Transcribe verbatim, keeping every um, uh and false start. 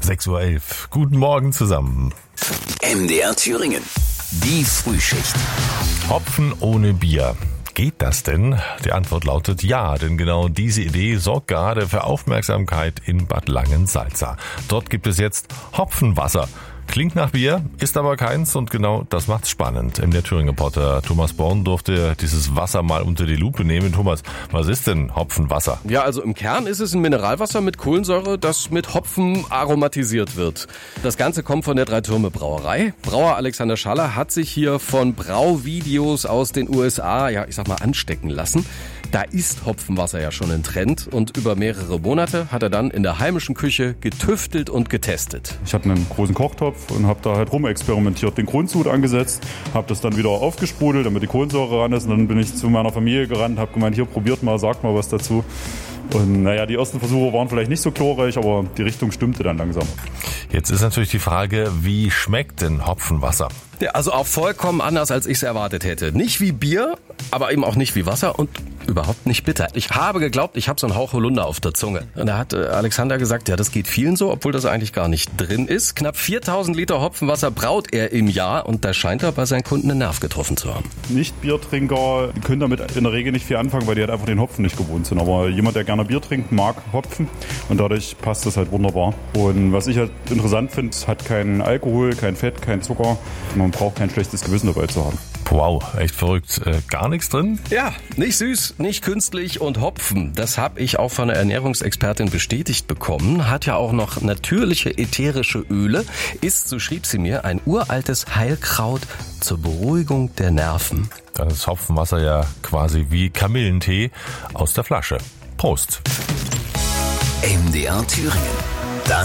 sechs Uhr elf. Guten Morgen zusammen. M D R Thüringen. Die Frühschicht. Hopfen ohne Bier. Geht das denn? Die Antwort lautet ja, denn genau diese Idee sorgt gerade für Aufmerksamkeit in Bad Langensalza. Dort gibt es jetzt Hopfenwasser. Klingt nach Bier, ist aber keins und genau das macht's spannend. M D R Thüringen-Reporter Thomas Born durfte dieses Wasser mal unter die Lupe nehmen. Thomas, was ist denn Hopfenwasser? Ja, also im Kern ist es ein Mineralwasser mit Kohlensäure, das mit Hopfen aromatisiert wird. Das Ganze kommt von der Drei-Türme-Brauerei. Brauer Alexander Schaller hat sich hier von Brauvideos aus den U S A, ja, ich sag mal, anstecken lassen. Da ist Hopfenwasser ja schon ein Trend und über mehrere Monate hat er dann in der heimischen Küche getüftelt und getestet. Ich hatte einen großen Kochtopf und habe da halt rumexperimentiert, den Grundsud angesetzt, habe das dann wieder aufgesprudelt, damit die Kohlensäure ran ist und dann bin ich zu meiner Familie gerannt, habe gemeint, hier probiert mal, sagt mal was dazu. Und naja, die ersten Versuche waren vielleicht nicht so glorreich, aber die Richtung stimmte dann langsam. Jetzt ist natürlich die Frage, wie schmeckt denn Hopfenwasser? Ja, also auch vollkommen anders, als ich es erwartet hätte. Nicht wie Bier, aber eben auch nicht wie Wasser und überhaupt nicht bitter. Ich habe geglaubt, ich habe so einen Hauch Holunder auf der Zunge. Und da hat äh, Alexander gesagt, ja, das geht vielen so, obwohl das eigentlich gar nicht drin ist. Knapp viertausend Liter Hopfenwasser braut er im Jahr und da scheint er bei seinen Kunden einen Nerv getroffen zu haben. Nicht-Biertrinker können damit in der Regel nicht viel anfangen, weil die halt einfach den Hopfen nicht gewohnt sind. Aber jemand, der gerne Bier trinkt, mag Hopfen und dadurch passt das halt wunderbar. Und was ich halt interessant finde, es hat keinen Alkohol, kein Fett, kein Zucker. Man braucht kein schlechtes Gewissen dabei zu haben. Wow, echt verrückt. Äh, gar nichts drin? Ja, nicht süß, nicht künstlich und Hopfen. Das habe ich auch von einer Ernährungsexpertin bestätigt bekommen. Hat ja auch noch natürliche ätherische Öle. Ist, so schrieb sie mir, ein uraltes Heilkraut zur Beruhigung der Nerven. Dann ist Hopfenwasser ja quasi wie Kamillentee aus der Flasche. Prost. M D R Thüringen.